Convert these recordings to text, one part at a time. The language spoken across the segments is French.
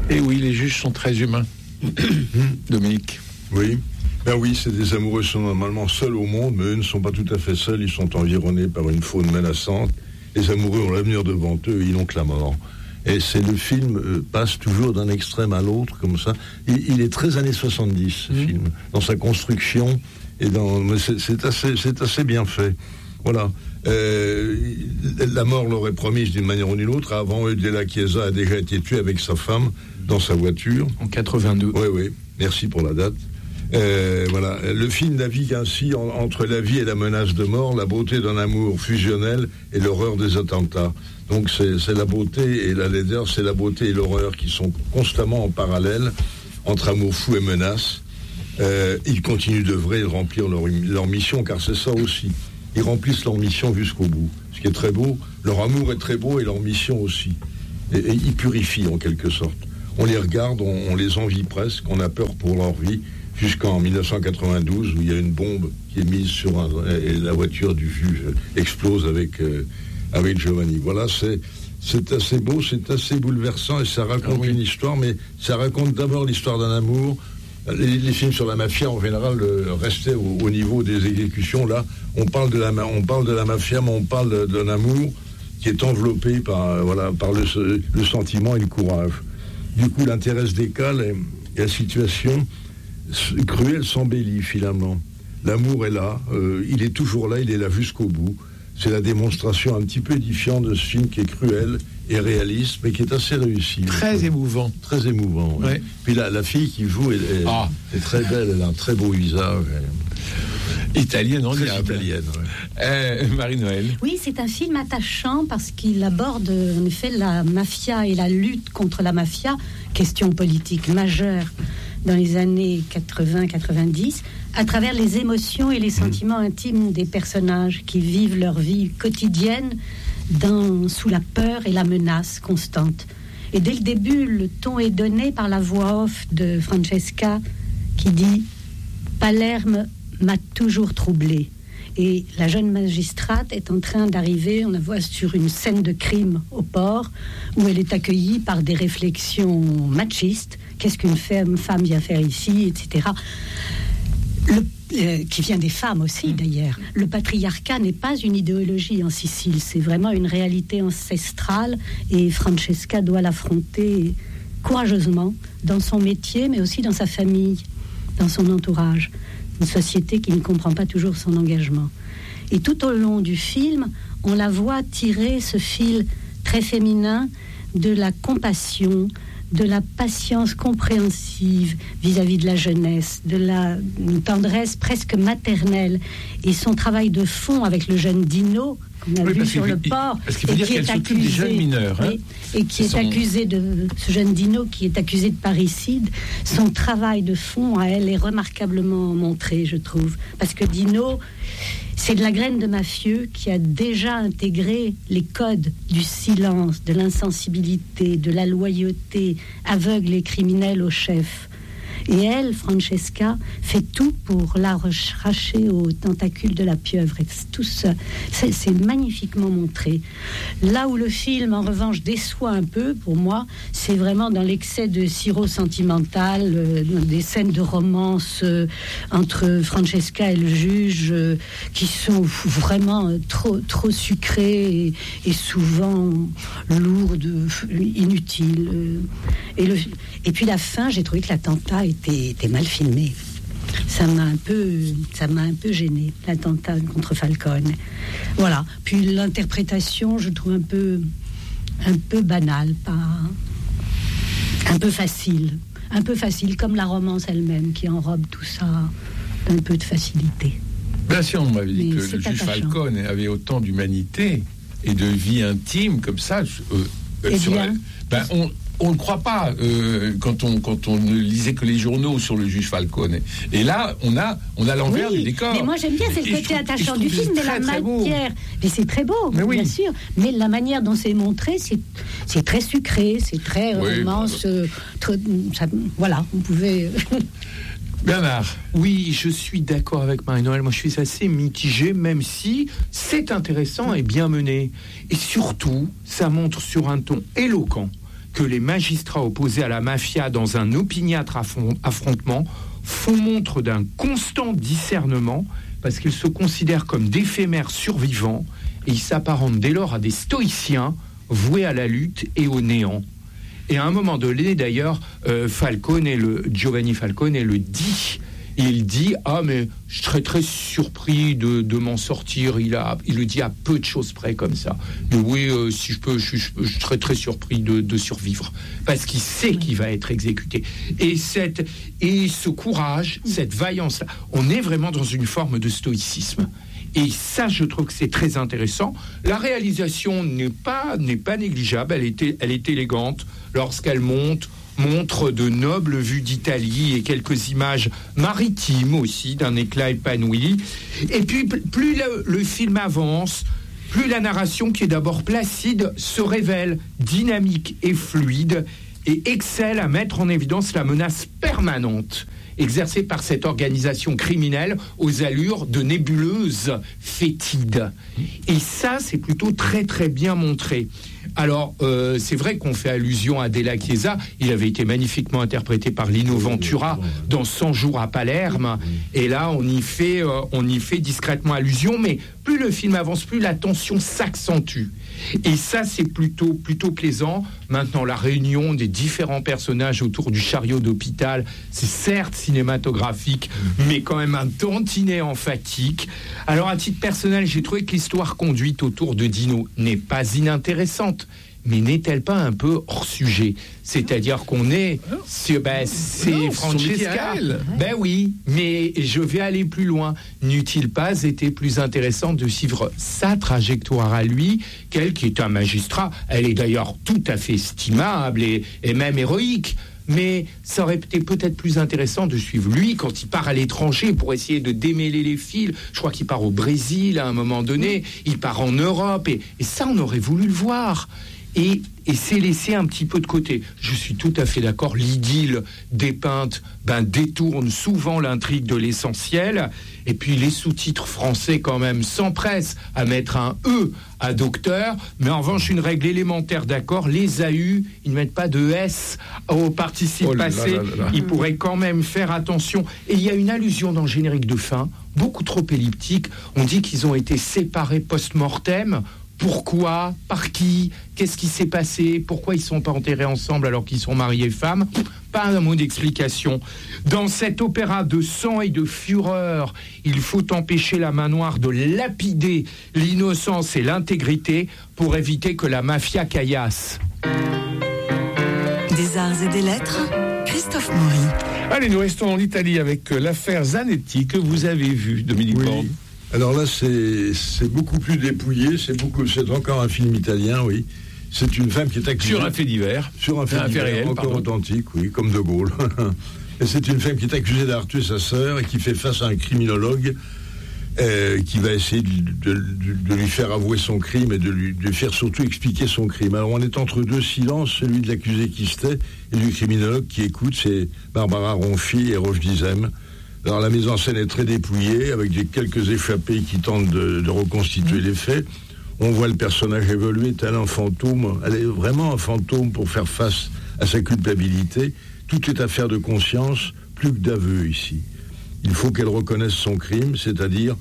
Et oui, les juges sont très humains. Dominique. Oui. Ben oui, c'est des amoureux qui sont normalement seuls au monde, mais eux ne sont pas tout à fait seuls, ils sont environnés par une faune menaçante. Les amoureux ont l'avenir devant eux, ils n'ont que la mort. Et le film passe toujours d'un extrême à l'autre, comme ça. Il est très années 70, ce film, dans sa construction, et c'est assez bien fait. Voilà. La mort l'aurait promise d'une manière ou d'une autre. Avant, de la Chiesa a déjà été tué avec sa femme dans sa voiture. En 82. Oui. Merci pour la date. Voilà. Le film navigue ainsi entre la vie et la menace de mort, la beauté d'un amour fusionnel et l'horreur des attentats. Donc c'est la beauté et la laideur, c'est la beauté et l'horreur qui sont constamment en parallèle entre amour fou et menace. Ils continuent d'œuvrer et de remplir leur mission, car c'est ça aussi. Ils remplissent leur mission jusqu'au bout. Ce qui est très beau, leur amour est très beau et leur mission aussi. Et ils purifient en quelque sorte. On les regarde, on les envie presque, on a peur pour leur vie, jusqu'en 1992 où il y a une bombe qui est mise sur et la voiture du juge explose avec Giovanni. Voilà, c'est assez beau, c'est assez bouleversant et ça raconte une histoire, mais ça raconte d'abord l'histoire d'un amour. Les films sur la mafia, en général, restaient au niveau des exécutions. Là, on parle de la mafia, mais on parle d'un amour qui est enveloppé par le sentiment et le courage. Du coup, l'intérêt se décale et la situation cruelle s'embellit finalement. L'amour est là, il est toujours là, il est là jusqu'au bout. C'est la démonstration un petit peu édifiante de ce film qui est cruel et réaliste, mais qui est assez réussi. Très émouvant. Très émouvant, oui. Ouais. Puis la fille qui joue est très belle, elle a un très beau visage. Italienne, très italienne. Ouais. Marie-Noël. Oui, c'est un film attachant parce qu'il aborde en effet la mafia et la lutte contre la mafia, question politique majeure dans les années 80-90, à travers les émotions et les sentiments intimes des personnages qui vivent leur vie quotidienne sous la peur et la menace constante. Et dès le début, le ton est donné par la voix off de Francesca qui dit « Palerme m'a toujours troublée ». Et la jeune magistrate est en train d'arriver, on la voit sur une scène de crime au port, où elle est accueillie par des réflexions machistes. Qu'est-ce qu'une femme vient faire ici, etc. Qui vient des femmes aussi, d'ailleurs. Le patriarcat n'est pas une idéologie en Sicile, c'est vraiment une réalité ancestrale, et Francesca doit l'affronter courageusement dans son métier, mais aussi dans sa famille, dans son entourage. Une société qui ne comprend pas toujours son engagement. Et tout au long du film, on la voit tirer ce fil très féminin de la compassion, de la patience compréhensive vis-à-vis de la jeunesse, de la tendresse presque maternelle. Et son travail de fond avec le jeune Dino, qu'on a vu sur le port, parce qu'il faut dire qu'elle s'occupe des jeunes mineurs. Oui, et qui est accusé de... Ce jeune Dino qui est accusé de parricide, son travail de fond à elle est remarquablement montré, je trouve. Parce que Dino, c'est de la graine de mafieux qui a déjà intégré les codes du silence, de l'insensibilité, de la loyauté, aveugle et criminelle au chef. Et elle, Francesca, fait tout pour l'arracher aux tentacules de la pieuvre. Et tout ça, c'est magnifiquement montré. Là où le film, en revanche, déçoit un peu, pour moi, c'est vraiment dans l'excès de sirop sentimental, des scènes de romance entre Francesca et le juge, qui sont vraiment trop sucrées et souvent lourdes, inutiles. Et puis la fin, j'ai trouvé que l'attentat était mal filmé. Ça m'a un peu gêné, l'attentat contre Falcone. Voilà. Puis l'interprétation, je trouve un peu banale, un peu facile, comme la romance elle-même qui enrobe tout ça d'un peu de facilité. Bien sûr, on m'avait dit que le juge Falcone avait autant d'humanité et de vie intime comme ça. On ne croit pas quand on ne lisait que les journaux sur le juge Falcone. Et là, on a l'envers du décor. Mais moi, j'aime bien, c'est le côté attachant du film, mais la manière... Mais c'est très beau, bien sûr. Mais la manière dont c'est montré, c'est très sucré, c'est très romance. Voilà, on pouvait... Bernard. Oui, je suis d'accord avec Marie-Noël. Moi, je suis assez mitigé, même si c'est intéressant et bien mené. Et surtout, ça montre sur un ton éloquent que les magistrats opposés à la mafia dans un opiniâtre affrontement font montre d'un constant discernement parce qu'ils se considèrent comme d'éphémères survivants et ils s'apparentent dès lors à des stoïciens voués à la lutte et au néant. Et à un moment donné, d'ailleurs, Giovanni Falcone le dit. Il dit « Ah, mais je serais très surpris de m'en sortir. » Il le dit à peu de choses près comme ça. Mais oui, si je peux, je serais très surpris de survivre. Parce qu'il sait qu'il va être exécuté. Et ce courage, cette vaillance-là, on est vraiment dans une forme de stoïcisme. Et ça, je trouve que c'est très intéressant. La réalisation n'est pas négligeable. Elle est élégante lorsqu'elle montre de nobles vues d'Italie et quelques images maritimes aussi, d'un éclat épanoui. Et puis, plus le film avance, plus la narration, qui est d'abord placide, se révèle dynamique et fluide et excelle à mettre en évidence la menace permanente exercée par cette organisation criminelle aux allures de nébuleuse fétide. Et ça, c'est plutôt très très bien montré. Alors, c'est vrai qu'on fait allusion à Della Chiesa. Il avait été magnifiquement interprété par Lino Ventura dans 100 jours à Palerme. Et là, on y fait discrètement allusion. Mais plus le film avance, plus la tension s'accentue. Et ça, c'est plutôt plaisant. Maintenant, la réunion des différents personnages autour du chariot d'hôpital, c'est certes cinématographique, mais quand même un tantinet emphatique. Alors, à titre personnel, j'ai trouvé que l'histoire conduite autour de Dino n'est pas inintéressante, mais n'est-elle pas un peu hors sujet? C'est-à-dire qu'on est... c'est Francesca. Ben oui, mais je vais aller plus loin. N'eût-il pas été plus intéressant de suivre sa trajectoire à lui, qu'elle qui est un magistrat? Elle est d'ailleurs tout à fait estimable et même héroïque. Mais ça aurait été peut-être plus intéressant de suivre lui quand il part à l'étranger pour essayer de démêler les fils. Je crois qu'il part au Brésil à un moment donné, il part en Europe, et ça, on aurait voulu le voir. Et c'est laissé un petit peu de côté. Je suis tout à fait d'accord, l'idylle dépeinte détourne souvent l'intrigue de l'essentiel, et puis les sous-titres français quand même s'empressent à mettre un « E » à docteur, mais en revanche une règle élémentaire d'accord, les AU, ils ne mettent pas de S au participe passé, ils pourraient quand même faire attention. Et il y a une allusion dans le générique de fin, beaucoup trop elliptique, on dit qu'ils ont été séparés post-mortem. Pourquoi? Par qui? Qu'est-ce qui s'est passé? Pourquoi ils ne sont pas enterrés ensemble alors qu'ils sont mariés femmes? Pas un mot d'explication. Dans cet opéra de sang et de fureur, il faut empêcher la main noire de lapider l'innocence et l'intégrité pour éviter que la mafia caillasse. Des arts et des lettres, Christophe Maury. Allez, nous restons en Italie avec l'affaire Zanetti que vous avez vue, Dominique Borde. Alors là, c'est beaucoup plus dépouillé, c'est encore un film italien, oui. C'est une femme qui est accusée... Sur un fait divers. Sur un fait divers, réel, encore authentique, oui, comme De Gaulle. Et c'est une femme qui est accusée d'avoir tué sa sœur et qui fait face à un criminologue qui va essayer de lui faire avouer son crime et de lui faire surtout expliquer son crime. Alors on est entre deux silences, celui de l'accusé qui se tait et du criminologue qui écoute, c'est Barbara Ronfi et Roche Dizem. Alors la mise en scène est très dépouillée, avec quelques échappés qui tentent de reconstituer les faits. On voit le personnage évoluer tel un fantôme. Elle est vraiment un fantôme pour faire face à sa culpabilité. Tout est affaire de conscience, plus que d'aveu ici. Il faut qu'elle reconnaisse son crime, c'est-à-dire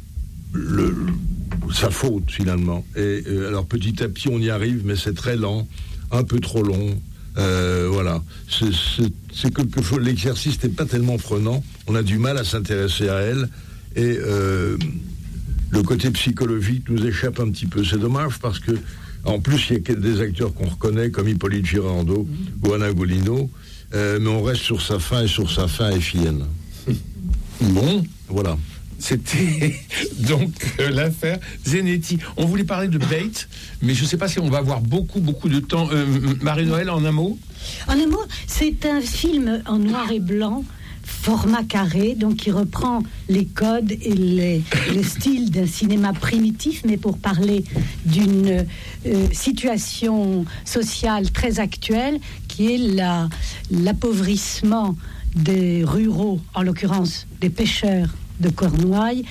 sa faute finalement. Et alors petit à petit on y arrive, mais c'est très lent, un peu trop long. Voilà, c'est quelque chose. L'exercice n'est pas tellement prenant. On a du mal à s'intéresser à elle et le côté psychologique nous échappe un petit peu. C'est dommage parce que en plus il y a des acteurs qu'on reconnaît comme Hippolyte Girardot ou Anna Golino, mais on reste sur sa fin effienne. Bon, voilà. C'était donc l'affaire Zanetti. On voulait parler de Bate, mais je ne sais pas si on va avoir beaucoup de temps. Marie-Noël, en un mot? En un mot, c'est un film en noir et blanc, format carré, donc qui reprend les codes et le style d'un cinéma primitif, mais pour parler d'une situation sociale très actuelle, qui est l'appauvrissement des ruraux, en l'occurrence des pêcheurs de Cornouailles,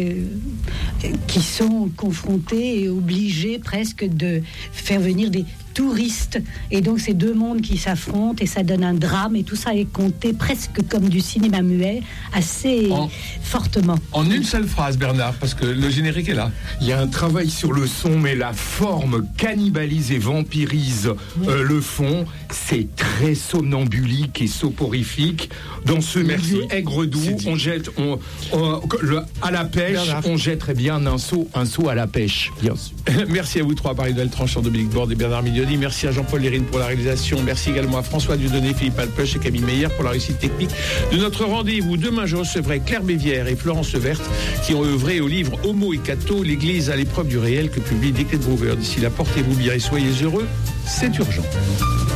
qui sont confrontés et obligés presque de faire venir des touristes. Et donc, c'est deux mondes qui s'affrontent et ça donne un drame. Et tout ça est compté presque comme du cinéma muet, assez fortement. En une seule phrase, Bernard, parce que le générique est là. Il y a un travail sur le son, mais la forme cannibalise et vampirise le fond. C'est très somnambulique et soporifique. Dans ce milieu aigre-doux, on jette à la pêche, Bernard. On jetterait bien un seau à la pêche. Bien sûr. Merci à vous trois, Marie-Noël Tranchant, Dominique Borde et Bernard Mignoni. Merci à Jean-Paul Lérine pour la réalisation. Merci également à François Dieudonné, Philippe Alpeuch et Camille Meyer pour la réussite technique de notre rendez-vous. Demain, je recevrai Claire Bévière et Florence Verte qui ont œuvré au livre Homo et Cato, l'Église à l'épreuve du réel que publie Dick Brouwer. D'ici là, portez-vous bien et soyez heureux. C'est urgent.